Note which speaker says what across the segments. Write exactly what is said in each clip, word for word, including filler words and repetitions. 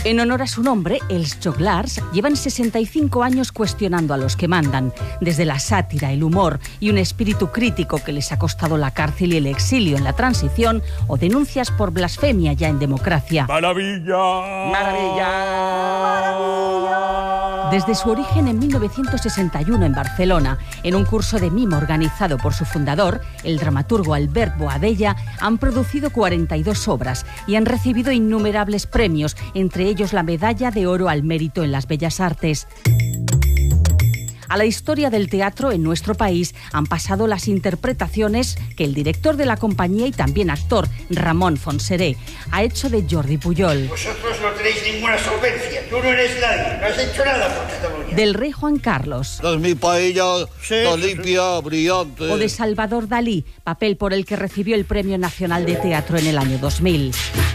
Speaker 1: En honor a su nombre, els joglars llevan sesenta y cinco años cuestionando a los que mandan, desde la sátira, el humor y un espíritu crítico que les ha costado la cárcel y el exilio en la transición, o denuncias por blasfemia ya en democracia.
Speaker 2: ¡Maravilla!
Speaker 3: ¡Maravilla! ¡Maravilla!
Speaker 1: Desde su origen en mil novecientos sesenta y uno en Barcelona, en un curso de mimo organizado por su fundador, el dramaturgo Albert Boadella, han producido cuarenta y dos obras y han recibido innumerables premios, entre ellos la Medalla de Oro al Mérito en las Bellas Artes. A la historia del teatro en nuestro país han pasado las interpretaciones que el director de la compañía y también actor, Ramón Fonseré, ha hecho de Jordi Pujol.
Speaker 4: Vosotros no tenéis ninguna solvencia, tú no eres nadie, no has hecho nada por Cataluña.
Speaker 1: Del rey Juan Carlos.
Speaker 5: Es mi paella,
Speaker 4: Sí.
Speaker 5: tan limpia, brillante.
Speaker 1: O de Salvador Dalí, papel por el que recibió el Premio Nacional de Teatro en el año dos mil.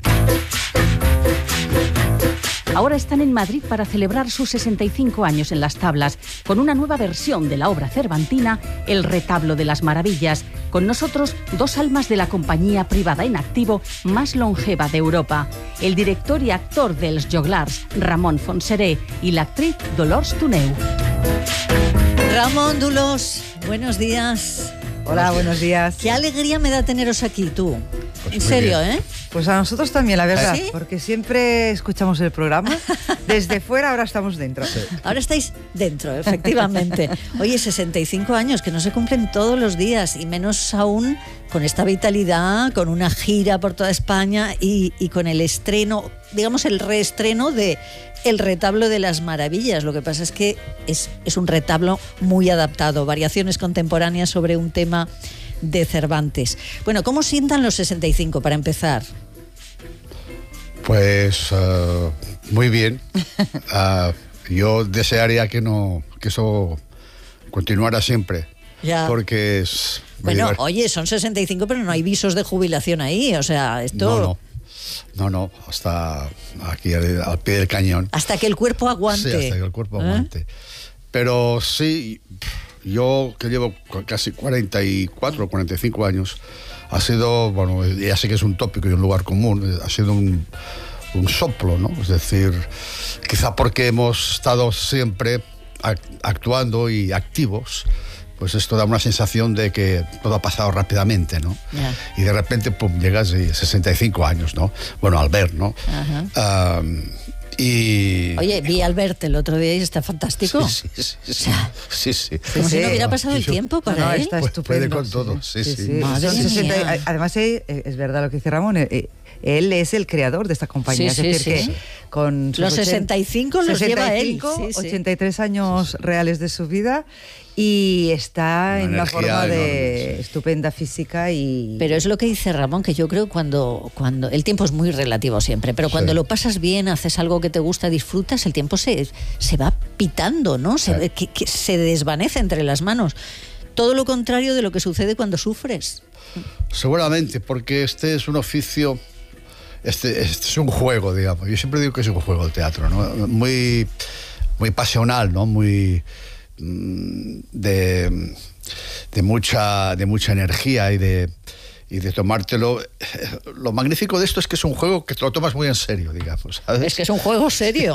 Speaker 1: Ahora están en Madrid para celebrar sus sesenta y cinco años en las tablas, con una nueva versión de la obra cervantina, El retablo de las maravillas. Con nosotros, dos almas de la compañía privada en activo más longeva de Europa. El director y actor dels joglars, Ramón Fonseré, y la actriz Dolors Tuneu.
Speaker 6: Ramón, Dolors, buenos días.
Speaker 7: Hola, buenos días.
Speaker 6: Qué alegría me da teneros aquí, tú.
Speaker 5: Pues
Speaker 6: en
Speaker 5: muy
Speaker 6: serio,
Speaker 5: bien.
Speaker 6: ¿eh?
Speaker 7: Pues a nosotros también, la verdad,
Speaker 6: ¿Sí?
Speaker 7: porque siempre escuchamos el programa. Desde fuera, ahora estamos dentro.
Speaker 6: Ahora estáis dentro, efectivamente. Oye, sesenta y cinco años, que no se cumplen todos los días, y menos aún con esta vitalidad, con una gira por toda España y, y con el estreno, digamos el reestreno de El retablo de las maravillas. Lo que pasa es que es, es un retablo muy adaptado, variaciones contemporáneas sobre un tema de Cervantes. Bueno, ¿cómo sientan los sesenta y cinco para empezar?
Speaker 5: Pues uh, muy bien. Uh, yo desearía que no que eso continuara siempre.
Speaker 6: Ya.
Speaker 5: Porque es muy
Speaker 6: Bueno,
Speaker 5: divert-
Speaker 6: oye, son sesenta y cinco, pero no hay visos de jubilación ahí. O sea, esto...
Speaker 5: No, no. No, no, hasta aquí al, al pie del cañón.
Speaker 6: Hasta que el cuerpo aguante.
Speaker 5: Sí, hasta que el cuerpo
Speaker 6: ¿Eh?
Speaker 5: aguante. Pero sí, yo que llevo casi cuarenta y cuatro, cuarenta y cinco años, ha sido, bueno, ya sé que es un tópico y un lugar común, ha sido un, un soplo, ¿no? Es decir, quizá porque hemos estado siempre actuando y activos, pues esto da una sensación de que todo ha pasado rápidamente, ¿no?
Speaker 6: Yeah.
Speaker 5: Y de repente, pum, llegas y sesenta y cinco años, ¿no? Bueno, al ver, ¿no?
Speaker 6: Ajá.
Speaker 5: Um, y...
Speaker 6: Oye, vi a Albert el otro día y está fantástico.
Speaker 5: Sí, sí, sí. sí,
Speaker 6: O sea,
Speaker 5: sí, sí.
Speaker 6: Como
Speaker 7: Sí,
Speaker 6: si no hubiera
Speaker 7: sí.
Speaker 6: pasado el
Speaker 5: Yo-
Speaker 6: tiempo para
Speaker 7: No, no,
Speaker 6: él.
Speaker 7: está
Speaker 5: Pues
Speaker 7: estupendo.
Speaker 5: puede con todo, sí, sí.
Speaker 6: Madre
Speaker 7: Son sesenta y-
Speaker 6: mía.
Speaker 7: además, eh, es verdad lo que dice Ramón, eh, eh, él es el creador de esta compañía.
Speaker 6: Sí,
Speaker 7: es
Speaker 6: sí,
Speaker 7: decir,
Speaker 6: sí.
Speaker 7: que con sus
Speaker 6: Los
Speaker 7: ochenta
Speaker 6: sesenta y cinco los lleva él.
Speaker 7: sesenta y cinco,
Speaker 6: Sí, sí.
Speaker 7: ochenta y tres años reales de su vida y está
Speaker 5: Una
Speaker 7: en una
Speaker 5: energía
Speaker 7: forma de
Speaker 5: enorme, sí.
Speaker 7: estupenda física y...
Speaker 6: Pero es lo que dice Ramón, que yo creo cuando, cuando el tiempo es muy relativo siempre, pero cuando
Speaker 5: Sí.
Speaker 6: lo pasas bien, haces algo que te gusta, disfrutas, el tiempo se, se va pitando, ¿no? Se,
Speaker 5: Sí.
Speaker 6: que, que se desvanece entre las manos. Todo lo contrario de lo que sucede cuando sufres.
Speaker 5: Seguramente, porque este es un oficio, este, este es un juego, digamos. Yo siempre digo que es un juego el teatro, ¿no? Muy, muy pasional, ¿no? Muy mm, de, de mucha, de mucha energía y de y de tomártelo. Lo magnífico de esto es que es un juego que te lo tomas muy en serio, digamos, ¿sabes?
Speaker 6: Es que es un juego serio.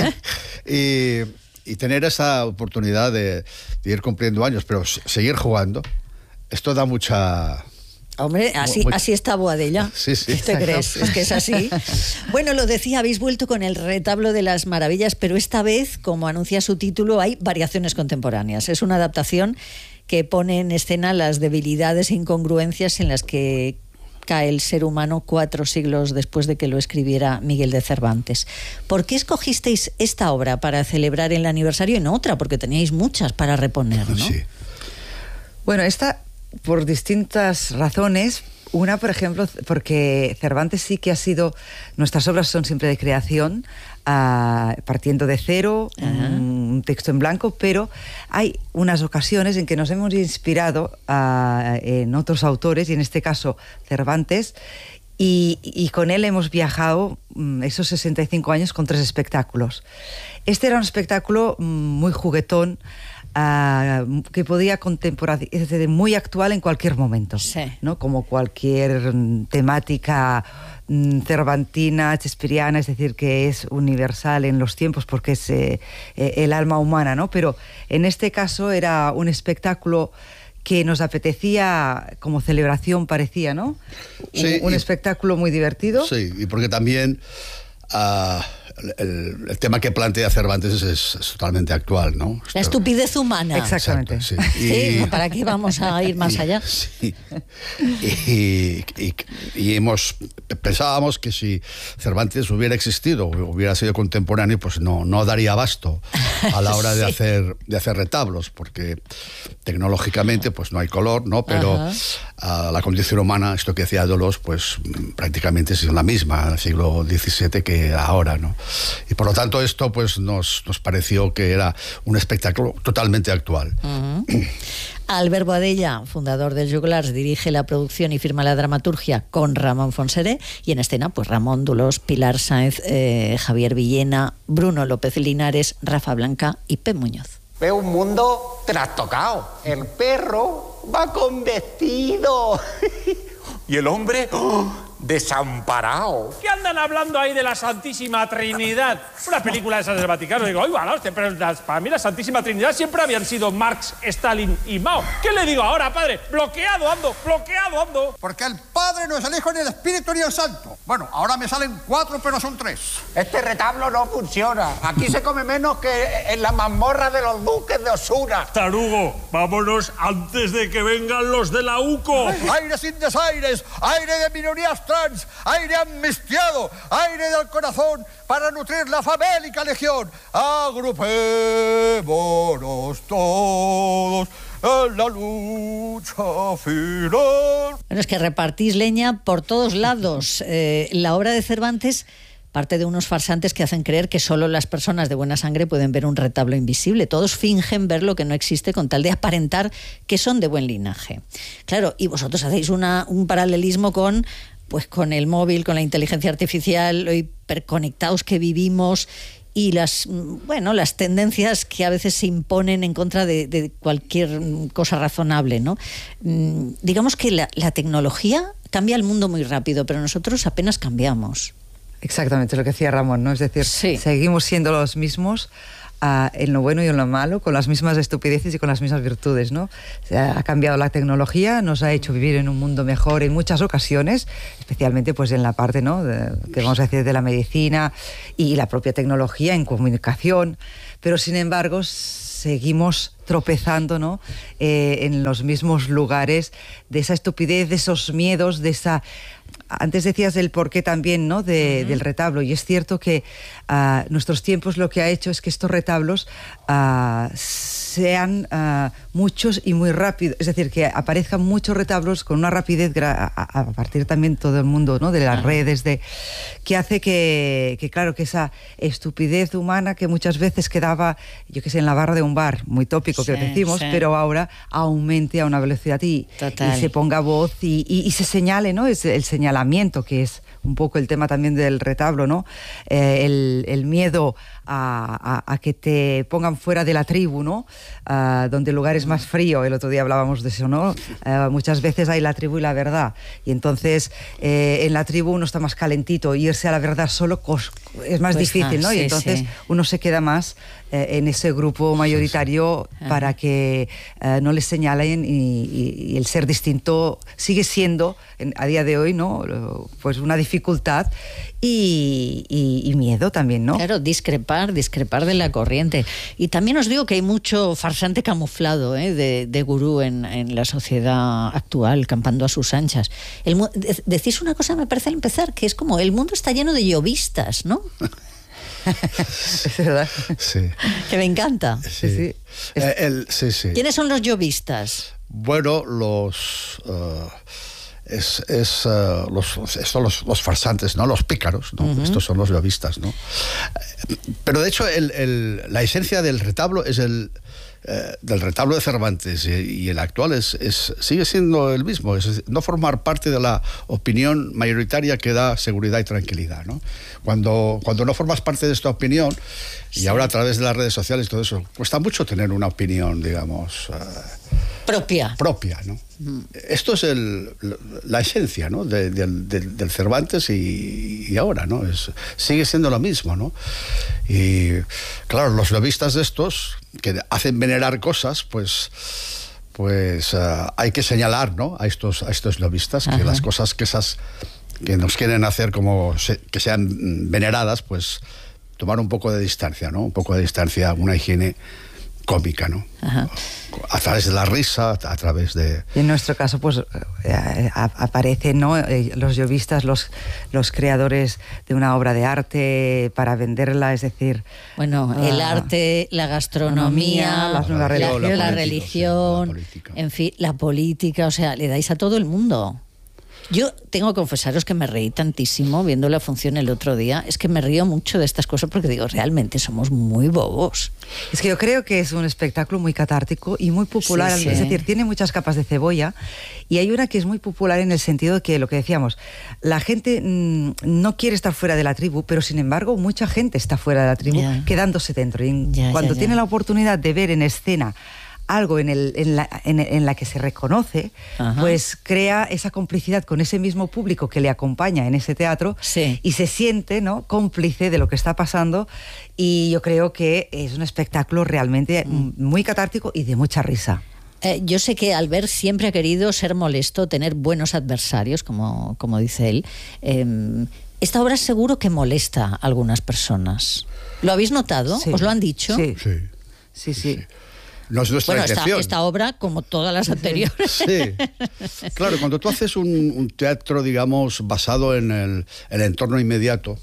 Speaker 6: ¿eh?
Speaker 5: y, y tener esa oportunidad de, de ir cumpliendo años, pero s- seguir jugando, esto da mucha...
Speaker 6: Hombre, así,
Speaker 5: Muy-
Speaker 6: así está Boadella.
Speaker 5: Sí, sí.
Speaker 6: ¿Qué te
Speaker 7: Exacto.
Speaker 6: crees? Es que es así. Bueno, lo decía, habéis vuelto con el retablo de las maravillas, pero esta vez, como anuncia su título, hay variaciones contemporáneas. Es una adaptación que pone en escena las debilidades e incongruencias en las que cae el ser humano cuatro siglos después de que lo escribiera Miguel de Cervantes. ¿Por qué escogisteis esta obra para celebrar el aniversario y no otra? Porque teníais muchas para reponer, ¿no?
Speaker 5: Sí.
Speaker 7: Bueno, esta por distintas razones. Una, por ejemplo, porque Cervantes sí que ha sido... Nuestras obras son siempre de creación, uh, partiendo de cero, un, un texto en blanco, pero hay unas ocasiones en que nos hemos inspirado uh, en otros autores, y en este caso Cervantes, y, y con él hemos viajado um, esos sesenta y cinco años con tres espectáculos. Este era un espectáculo um, muy juguetón, uh, que podía contemporar, es decir, muy actual en cualquier momento,
Speaker 6: sí.
Speaker 7: ¿no? Como cualquier mm, temática mm, cervantina, shakespeariana, es decir, que es universal en los tiempos porque es eh, eh, el alma humana, ¿no? Pero en este caso era un espectáculo que nos apetecía como celebración, parecía, ¿no?
Speaker 5: Sí,
Speaker 7: un, un
Speaker 5: y,
Speaker 7: espectáculo muy divertido.
Speaker 5: Sí, y porque también uh, el, el tema que plantea Cervantes es, es, es totalmente actual, ¿no?
Speaker 6: La estupidez humana.
Speaker 7: Exactamente.
Speaker 5: Exacto, sí.
Speaker 6: Sí,
Speaker 5: Y,
Speaker 6: ¿para qué vamos a ir más
Speaker 5: y,
Speaker 6: allá?
Speaker 5: Sí. Y, y, y hemos pensábamos que si Cervantes hubiera existido, hubiera sido contemporáneo, pues no, no daría abasto a la hora de, sí. hacer, de hacer retablos, porque tecnológicamente pues no hay color, ¿no? Pero uh, la condición humana, esto que decía Dolores, pues prácticamente es la misma en el siglo diecisiete que ahora, ¿no? Y por lo tanto esto pues nos, nos pareció que era un espectáculo totalmente actual.
Speaker 6: Uh-huh. Albert Boadella, fundador del Joglars, dirige la producción y firma la dramaturgia con Ramón Fonseré, y en escena pues Ramón Dolors, Pilar Sáenz, eh, Javier Villena, Bruno López Linares, Rafa Blanca y Pep Muñoz.
Speaker 2: Veo un mundo trastocado. El perro va con vestido y el hombre ¡oh! desamparado.
Speaker 3: ¿Qué andan hablando ahí de la Santísima Trinidad? Una película de esas del Vaticano. Digo, oiga, no, pero las, para mí la Santísima Trinidad siempre habían sido Marx, Stalin y Mao. ¿Qué le digo ahora, padre? Bloqueado ando, bloqueado ando.
Speaker 8: Porque el Padre no es el Hijo, ni el Espíritu, ni el Santo. Bueno, ahora me salen cuatro, pero son tres.
Speaker 2: Este retablo no funciona. Aquí se come menos que en la mazmorra de los duques de Osuna.
Speaker 3: Tarugo, vámonos antes de que vengan los de la U C O.
Speaker 8: Aire sin desaires, aire de minorías trans, aire amnistiado, aire del corazón para nutrir la famélica legión. Agrupémonos todos en la lucha final.
Speaker 6: Bueno, es que repartís leña por todos lados. Eh, la obra de Cervantes parte de unos farsantes que hacen creer que solo las personas de buena sangre pueden ver un retablo invisible. Todos fingen ver lo que no existe con tal de aparentar que son de buen linaje. Claro, y vosotros hacéis una, un paralelismo con, pues, con el móvil, con la inteligencia artificial, lo hiperconectados que vivimos y las, bueno, las tendencias que a veces se imponen en contra de, de cualquier cosa razonable, ¿no? Digamos que la, la tecnología cambia el mundo muy rápido, pero nosotros apenas cambiamos.
Speaker 7: Exactamente lo que decía Ramón, ¿no? Es decir, sí. seguimos siendo los mismos uh, en lo bueno y en lo malo, con las mismas estupideces y con las mismas virtudes, ¿no? O sea, ha cambiado la tecnología, nos ha hecho vivir en un mundo mejor en muchas ocasiones, especialmente pues en la parte, ¿no?, de, que vamos a decir de la medicina y la propia tecnología en comunicación, pero sin embargo seguimos tropezando, ¿no?, eh, en los mismos lugares de esa estupidez, de esos miedos, de esa... Antes decías del porqué también, ¿no?, de, uh-huh. del retablo, y es cierto que uh, nuestros tiempos lo que ha hecho es que estos retablos uh, sean uh, muchos y muy rápidos, es decir, que aparezcan muchos retablos con una rapidez gra- a, a partir también todo el mundo, ¿no?, de las uh-huh. redes, de que hace que, que, claro, que esa estupidez humana que muchas veces quedaba, yo qué sé, en la barra de un bar, muy tópico sí, que decimos, sí. pero ahora aumente a una velocidad y, y se ponga voz y, y, y se señale, ¿no?, es el señalamiento, que es un poco el tema también del retablo, ¿no? Eh, el, el miedo a, a, a que te pongan fuera de la tribu, ¿no? Uh, donde el lugar es más frío. El otro día hablábamos de eso, ¿no? Uh, muchas veces hay la tribu y la verdad. Y entonces eh, en la tribu uno está más calentito. Irse a la verdad solo cos- es más pues difícil, ¿no? Sí, y entonces sí. uno se queda más eh, en ese grupo mayoritario sí, sí. para Ajá. que uh, no les señalen y, y, y el ser distinto sigue siendo en, a día de hoy, ¿no?, pues una dificultad y, y, y miedo también, ¿no?
Speaker 6: Claro, discrepar, discrepar de la corriente. Y también os digo que hay mucho farsante camuflado, ¿eh?, de, de gurú en, en la sociedad actual, campando a sus anchas. El, de, decís una cosa, me parece al empezar, que es como el mundo está lleno de llovistas, ¿no?
Speaker 7: Es verdad.
Speaker 5: Sí.
Speaker 6: Que me encanta.
Speaker 5: Sí, sí. Eh, el, sí, sí.
Speaker 6: ¿Quiénes son los llovistas?
Speaker 5: Bueno, los... Uh... Es, es uh, los, estos los, los farsantes, ¿no?, los pícaros, ¿no? Uh-huh. Estos son los llovistas, ¿no? Pero de hecho el, el, la esencia del retablo es el, eh, del retablo de Cervantes y, y el actual es, es, sigue siendo el mismo, es no formar parte de la opinión mayoritaria que da seguridad y tranquilidad, ¿no? Cuando, cuando no formas parte de esta opinión, sí. y ahora a través de las redes sociales y todo eso, cuesta mucho tener una opinión, digamos... Uh,
Speaker 6: propia.
Speaker 5: Propia, ¿no? Mm. Esto es el, la esencia, ¿no? De, de, de, del Cervantes y, y ahora, ¿no? Es, sigue siendo lo mismo, ¿no? Y claro, los lobistas de estos, que hacen venerar cosas, pues... pues uh, hay que señalar, ¿no? A estos, a estos lobistas, Ajá. que las cosas que esas que nos quieren hacer como se, que sean veneradas, pues tomar un poco de distancia, ¿no? Un poco de distancia, una higiene cómica, ¿no? Ajá. A través de la risa, a través de...
Speaker 7: Y en nuestro caso, pues, eh, aparecen, ¿no? Eh, los lobistas, los, los creadores de una obra de arte para venderla, es decir...
Speaker 6: Bueno, uh, el arte, la gastronomía, las nuevas la, religiones, la, la religión, la política. En fin, la política, o sea, le dais a todo el mundo. Yo tengo que confesaros que me reí tantísimo viendo la función el otro día. Es que me río mucho de estas cosas porque digo, realmente somos muy bobos.
Speaker 7: Es que yo creo que es un espectáculo muy catártico y muy popular. Sí, sí. Es decir, tiene muchas capas de cebolla y hay una que es muy popular en el sentido de que, lo que decíamos, la gente mmm, no quiere estar fuera de la tribu, pero sin embargo mucha gente está fuera de la tribu, yeah. quedándose dentro. Y yeah, cuando yeah, tiene yeah. la oportunidad de ver en escena algo en, el, en, la, en, en la que se reconoce, Ajá. pues crea esa complicidad con ese mismo público que le acompaña en ese teatro
Speaker 6: sí.
Speaker 7: y se siente, ¿no?, cómplice de lo que está pasando, y yo creo que es un espectáculo realmente mm. muy catártico y de mucha risa.
Speaker 6: Eh, yo sé que Albert siempre ha querido ser molesto, tener buenos adversarios, como, como dice él. Eh, esta obra seguro que molesta a algunas personas. ¿Lo habéis notado?
Speaker 7: Sí.
Speaker 6: ¿Os lo han dicho?
Speaker 7: Sí,
Speaker 5: sí,
Speaker 7: sí. sí.
Speaker 5: sí. No es nuestra
Speaker 6: bueno,
Speaker 5: intención.
Speaker 6: Esta, esta obra, como todas las anteriores.
Speaker 5: Sí, claro, cuando tú haces un, un teatro, digamos, basado en el, el entorno inmediato,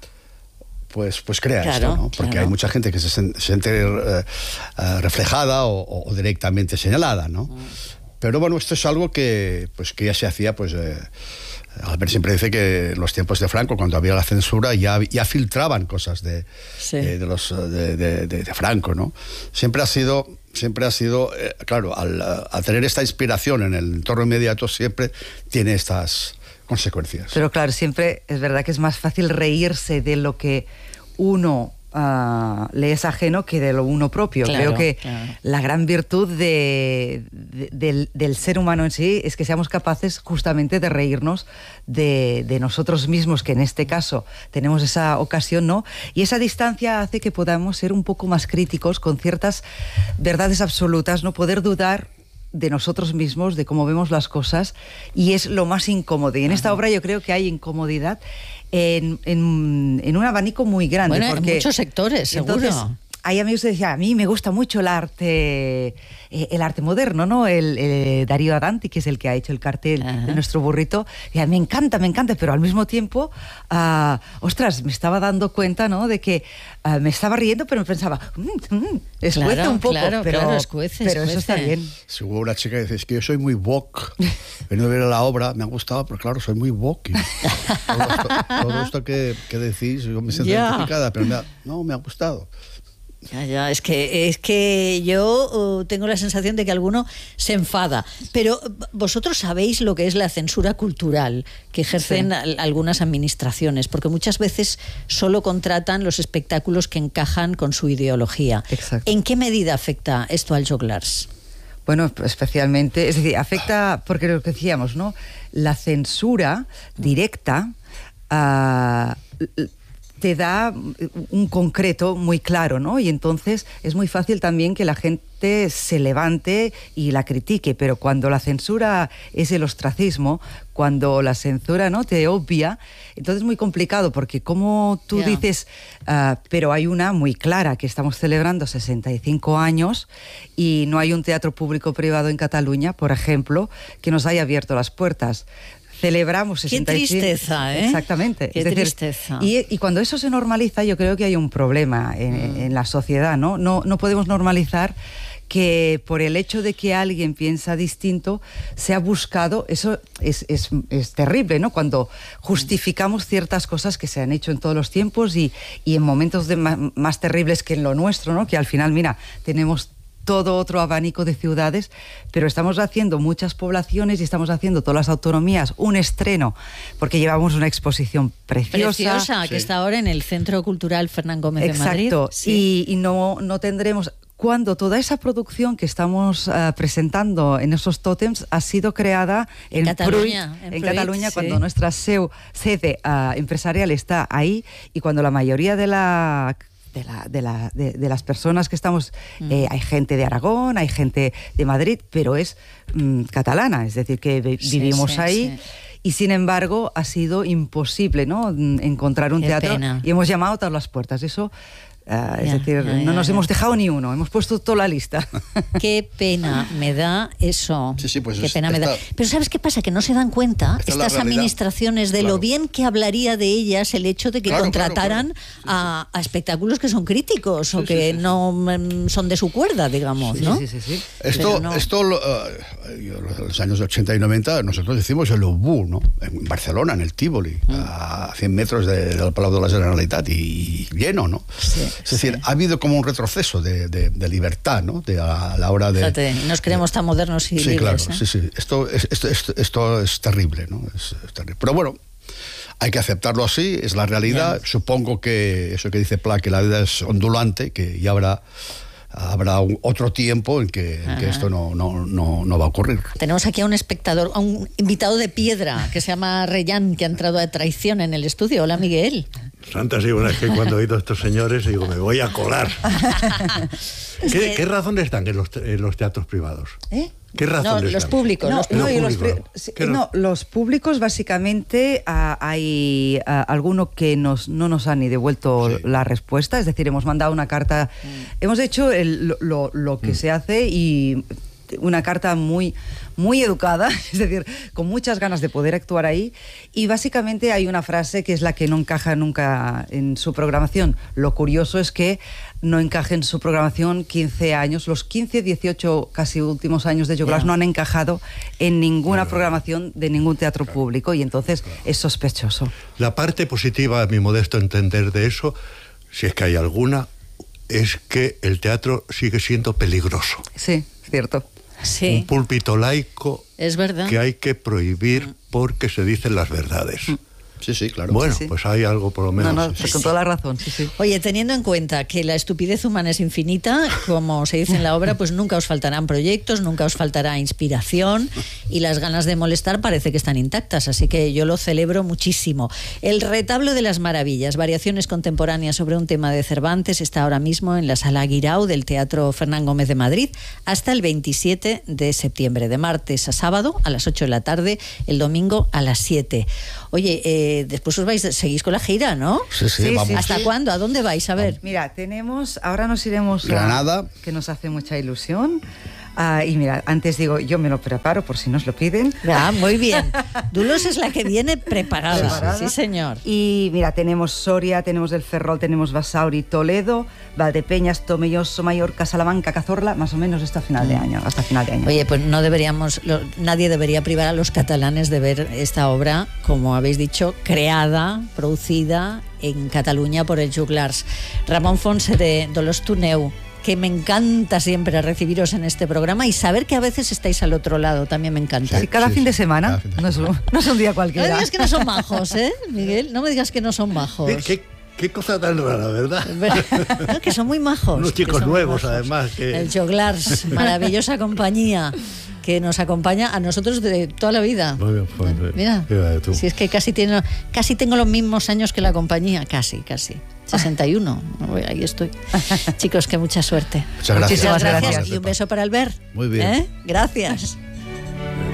Speaker 5: pues, pues crea
Speaker 6: claro,
Speaker 5: esto, ¿no? Porque
Speaker 6: claro.
Speaker 5: hay mucha gente que se siente uh, uh, reflejada o, o directamente señalada, ¿no? Mm. Pero bueno, esto es algo que, pues, que ya se hacía, pues... Eh, Albert siempre dice que en los tiempos de Franco, cuando había la censura, ya, ya filtraban cosas de,
Speaker 6: sí.
Speaker 5: eh, de, los, de, de, de, de Franco, ¿no? Siempre ha sido, siempre ha sido eh, claro, al, al tener esta inspiración en el entorno inmediato, siempre tiene estas consecuencias.
Speaker 7: Pero claro, siempre es verdad que es más fácil reírse de lo que uno... Uh, le es ajeno que de lo uno propio.
Speaker 6: Claro,
Speaker 7: creo que
Speaker 6: claro.
Speaker 7: la gran virtud de, de, del, del ser humano en sí es que seamos capaces justamente de reírnos de, de nosotros mismos, que en este caso tenemos esa ocasión, ¿no? Y esa distancia hace que podamos ser un poco más críticos con ciertas verdades absolutas, no poder dudar de nosotros mismos, de cómo vemos las cosas, y es lo más incómodo. Y en Ajá. esta obra yo creo que hay incomodidad en, en, en un abanico muy grande.
Speaker 6: Bueno,
Speaker 7: porque
Speaker 6: en muchos sectores, seguro.
Speaker 7: Entonces, hay amigos que decían, a mí me gusta mucho el arte, eh, el arte moderno, ¿no? El, el Darío Adanti, que es el que ha hecho el cartel Ajá. de nuestro burrito. Y a mí me encanta, me encanta, pero al mismo tiempo, uh, ostras, me estaba dando cuenta, ¿no? De que uh, me estaba riendo, pero me pensaba, mm, mm, escuece
Speaker 6: claro,
Speaker 7: un poco,
Speaker 6: claro,
Speaker 7: pero,
Speaker 6: claro, escuece,
Speaker 7: pero
Speaker 6: escuece.
Speaker 7: eso está bien.
Speaker 5: Si hubo una chica que dice, es que yo soy muy woke, venido a ver la obra, me ha gustado, pero claro, soy muy woke. Todo esto, todo esto que, que decís, yo me siento
Speaker 6: yeah.
Speaker 5: identificada, pero me ha, no, me ha gustado.
Speaker 6: Ya, ya, es que, es que yo uh, tengo la sensación de que alguno se enfada. Pero vosotros sabéis lo que es la censura cultural que ejercen sí. algunas administraciones, porque muchas veces solo contratan los espectáculos que encajan con su ideología.
Speaker 7: Exacto.
Speaker 6: ¿En qué medida afecta esto al Joglars?
Speaker 7: Bueno, especialmente, es decir, afecta, porque lo que decíamos, ¿no? La censura directa uh, te da un concreto muy claro, ¿no? Y entonces es muy fácil también que la gente se levante y la critique, pero cuando la censura es el ostracismo, cuando la censura, ¿no?, te obvia, entonces es muy complicado, porque como tú yeah. dices, uh, pero hay una muy clara, que estamos celebrando sesenta y cinco años y no hay un teatro público privado en Cataluña, por ejemplo, que nos haya abierto las puertas. Celebramos sesenta y cinco...
Speaker 6: Qué tristeza, ¿eh?
Speaker 7: Exactamente.
Speaker 6: Qué
Speaker 7: es decir,
Speaker 6: tristeza.
Speaker 7: Y, y cuando eso se normaliza, yo creo que hay un problema en, mm. en la sociedad, ¿no? No, no podemos normalizar que por el hecho de que alguien piensa distinto se ha buscado, eso es, es, es terrible, ¿no? Cuando justificamos ciertas cosas que se han hecho en todos los tiempos y, y en momentos de más, más terribles que en lo nuestro, ¿no? Que al final, mira, tenemos todo otro abanico de ciudades, pero estamos haciendo muchas poblaciones y estamos haciendo todas las autonomías un estreno, porque llevamos una exposición preciosa.
Speaker 6: Preciosa, que
Speaker 5: Sí.
Speaker 6: está ahora en el Centro Cultural Fernán Gómez de Madrid.
Speaker 7: Exacto,
Speaker 6: Sí.
Speaker 7: y, y no, no tendremos... Cuando toda esa producción que estamos uh, presentando en esos tótems ha sido creada
Speaker 6: En
Speaker 7: en,
Speaker 6: Cataluña,
Speaker 7: Pruit,
Speaker 6: en
Speaker 7: en
Speaker 6: Pruit,
Speaker 7: Cataluña,
Speaker 6: sí.
Speaker 7: cuando nuestra seu, sede uh, empresarial está ahí y cuando la mayoría de la... De, la, de, la, de, de las personas que estamos, mm. eh, hay gente de Aragón, hay gente de Madrid, pero es mm, catalana, es decir, que vi,
Speaker 6: Sí,
Speaker 7: vivimos
Speaker 6: sí,
Speaker 7: ahí.
Speaker 6: sí.
Speaker 7: Y sin embargo ha sido imposible, ¿no?, encontrar un
Speaker 6: Qué
Speaker 7: teatro.
Speaker 6: pena.
Speaker 7: Y hemos llamado a todas las puertas. Eso, uh, es
Speaker 6: Ya,
Speaker 7: decir,
Speaker 6: ya,
Speaker 7: no
Speaker 6: ya,
Speaker 7: nos
Speaker 6: ya.
Speaker 7: hemos dejado ni uno, hemos puesto toda la lista.
Speaker 6: Qué pena me da eso.
Speaker 5: Sí, sí, pues
Speaker 6: Qué
Speaker 5: es-
Speaker 6: pena me da.
Speaker 5: esta-
Speaker 6: Pero ¿sabes qué pasa? Que no se dan cuenta
Speaker 5: Esta es la
Speaker 6: estas
Speaker 5: realidad.
Speaker 6: administraciones de lo
Speaker 5: Claro.
Speaker 6: bien que hablaría de ellas el hecho de que
Speaker 5: Claro, claro,
Speaker 6: contrataran
Speaker 5: claro. Sí, sí.
Speaker 6: A, a espectáculos que son críticos o
Speaker 5: Sí,
Speaker 6: que
Speaker 5: sí, sí, sí.
Speaker 6: no mm, son de su cuerda, digamos, ¿no?
Speaker 7: Sí, sí, sí.
Speaker 5: Esto,
Speaker 6: Pero no.
Speaker 5: esto lo, eh, yo, en los años ochenta y noventa, nosotros decimos el Obú, ¿no? En Barcelona, en el Tívoli,
Speaker 6: Mm.
Speaker 5: a cien metros de- del Palau de la Generalitat, y lleno, ¿no?
Speaker 6: Sí,
Speaker 5: es decir, ha habido como un retroceso de, de- de libertad, ¿no? De, a, la hora de...
Speaker 6: Fíjate, y nos creemos tan modernos y
Speaker 5: Sí,
Speaker 6: libres.
Speaker 5: claro,
Speaker 6: ¿eh?
Speaker 5: sí, sí. Esto es, esto, esto, esto es terrible, ¿no? Es, es terrible. Pero bueno, hay que aceptarlo así, es la realidad.
Speaker 6: Ya.
Speaker 5: Supongo que eso que dice Pla, que la vida es ondulante, que ya habrá, habrá un, otro tiempo en que, en que
Speaker 6: Ajá.
Speaker 5: esto no, no, no, no va a ocurrir.
Speaker 6: Tenemos aquí a un espectador, a un invitado de piedra que se llama Reyán, que ha entrado a traición en el estudio. Hola, Miguel.
Speaker 9: Santa, sí, bueno, es que cuando he oído a estos señores digo, me voy a colar.
Speaker 6: Es
Speaker 9: ¿Qué,
Speaker 6: que-
Speaker 9: qué razones están en los, te- en los teatros privados?
Speaker 7: ¿Eh?
Speaker 9: ¿Qué razones
Speaker 6: No, los
Speaker 9: dan?
Speaker 6: públicos.
Speaker 7: No,
Speaker 6: los
Speaker 7: no, y los,
Speaker 9: público.
Speaker 7: pri- sí,
Speaker 9: ¿Qué ra-
Speaker 7: no, los públicos básicamente ah, hay ah, alguno que nos, no nos han ni devuelto
Speaker 5: Sí.
Speaker 7: la respuesta, es decir, hemos mandado una carta, hemos hecho el- lo, lo- lo que se hace y una carta muy, muy educada, es decir, con muchas ganas de poder actuar ahí, y básicamente hay una frase que es la que no encaja nunca en su programación. Lo curioso es que no encaja en su programación quince años, los quince, dieciocho casi últimos años de Joglars
Speaker 6: Ya.
Speaker 7: no han encajado en ninguna programación de ningún teatro público, y entonces es sospechoso.
Speaker 9: La parte positiva, a mi modesto entender de eso, si es que hay alguna, es que el teatro sigue siendo peligroso.
Speaker 7: Sí, cierto.
Speaker 6: Sí,
Speaker 9: Un púlpito laico
Speaker 6: es verdad.
Speaker 9: que hay que prohibir porque se dicen las verdades.
Speaker 5: Sí, sí, claro.
Speaker 9: Bueno,
Speaker 7: Sí, sí.
Speaker 9: pues hay algo por lo menos.
Speaker 7: No, no, con toda la razón, sí, sí.
Speaker 6: Oye, teniendo en cuenta que la estupidez humana es infinita, como se dice en la obra, pues nunca os faltarán proyectos, nunca os faltará inspiración, y las ganas de molestar parece que están intactas, así que yo lo celebro muchísimo. El Retablo de las Maravillas, variaciones contemporáneas sobre un tema de Cervantes, está ahora mismo en la Sala Guirao del Teatro Fernán Gómez de Madrid hasta el veintisiete de septiembre, de martes a sábado a las ocho de la tarde, el domingo a las siete. Oye, eh, después os vais, seguís con la gira, ¿no?
Speaker 5: Sí, sí,
Speaker 7: Sí,
Speaker 5: vamos.
Speaker 7: sí.
Speaker 6: ¿Hasta cuándo? ¿A dónde vais? A ver.
Speaker 7: Mira, tenemos, ahora nos iremos a
Speaker 5: Granada.
Speaker 7: que nos hace mucha ilusión. Ah, y mira, antes digo, yo me lo preparo por si nos lo piden.
Speaker 6: Ah, muy bien. Dulos es la que viene preparada.
Speaker 7: Preparada.
Speaker 6: Sí, señor.
Speaker 7: Y mira, tenemos Soria, tenemos El Ferrol, tenemos Basauri, Toledo, Valdepeñas, Tomelloso, Mallorca, Salamanca, Cazorla, más o menos hasta final de año, hasta final de año.
Speaker 6: Oye, pues no deberíamos, lo- nadie debería privar a los catalanes de ver esta obra, como habéis dicho, creada, producida en Cataluña por el Joglars. Ramón Fonse de Dolors Tuneu, que me encanta siempre recibiros en este programa y saber que a veces estáis al otro lado, también me encanta.
Speaker 7: Sí, cada
Speaker 5: sí,
Speaker 7: fin de
Speaker 5: sí,
Speaker 7: semana,
Speaker 5: cada fin de
Speaker 7: no es, un, no es un día
Speaker 6: No me
Speaker 7: cualquiera.
Speaker 6: digas que no son majos, ¿eh, Miguel? No me digas que no son majos.
Speaker 9: ¿Qué, qué, qué cosa tan rara, ¿verdad?
Speaker 6: No, que son muy majos.
Speaker 9: Unos
Speaker 6: que
Speaker 9: chicos
Speaker 6: son muy
Speaker 9: nuevos,
Speaker 6: majos.
Speaker 9: además, que-
Speaker 6: El Joglars, maravillosa compañía que nos acompaña a nosotros de toda la vida.
Speaker 9: Muy bien, pues,
Speaker 6: Mira,
Speaker 9: fíjate tú.
Speaker 6: si es que casi, tiene, casi tengo los mismos años que la compañía, casi, casi. sesenta y uno, ahí estoy. Chicos, que mucha suerte.
Speaker 5: Muchas gracias.
Speaker 7: Muchísimas
Speaker 6: Muchas gracias
Speaker 7: gracias.
Speaker 6: y un beso para Albert.
Speaker 5: Muy bien.
Speaker 6: ¿Eh? Gracias.